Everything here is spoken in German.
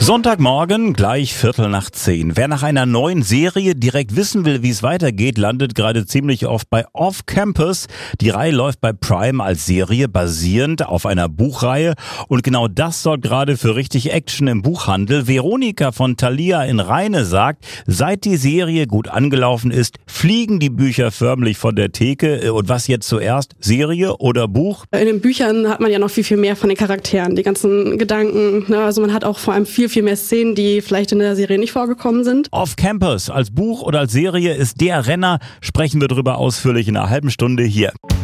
Sonntagmorgen, gleich 9:15. Wer nach einer neuen Serie direkt wissen will, wie es weitergeht, landet gerade ziemlich oft bei Off Campus. Die Reihe läuft bei Prime als Serie, basierend auf einer Buchreihe. Und genau das sorgt gerade für richtig Action im Buchhandel. Veronika von Thalia in Rheine sagt, seit die Serie gut angelaufen ist, fliegen die Bücher förmlich von der Theke. Und was jetzt zuerst, Serie oder Buch? In den Büchern hat man ja noch viel mehr von den Charakteren, die ganzen Gedanken. Also man hat auch vor allem viel mehr Szenen, die vielleicht in der Serie nicht vorgekommen sind. Off Campus als Buch oder als Serie ist der Renner. Sprechen wir darüber ausführlich in einer halben Stunde hier.